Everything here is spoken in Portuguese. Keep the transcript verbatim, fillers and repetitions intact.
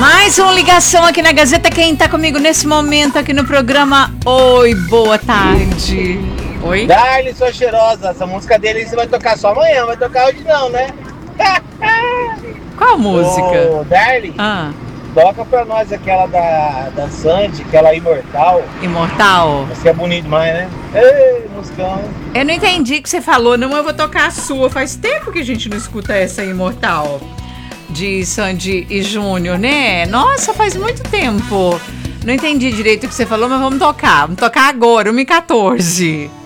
Mais uma ligação aqui na Gazeta. Quem tá comigo nesse momento aqui no programa? Oi, boa tarde. Oi? Darly, sua cheirosa. Essa música dele você vai tocar só amanhã, vai tocar hoje não, né? Qual música? Ô, Darly, Ah, toca pra nós aquela da, da Sandy, aquela Imortal. Imortal. Você é bonito demais, né? Ei, musicão. Eu não entendi o que você falou, não. Eu vou tocar a sua. Faz tempo que a gente não escuta essa Imortal de Sandy e Júnior, né? Nossa, faz muito tempo. Não entendi direito o que você falou, mas vamos tocar. Vamos tocar agora, uma e quatorze.